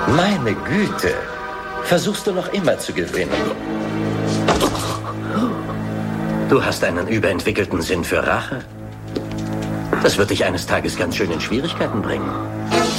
Meine Güte. Versuchst du noch immer zu gewinnen? Du hast einen überentwickelten Sinn für Rache. Das wird dich eines Tages ganz schön in Schwierigkeiten bringen.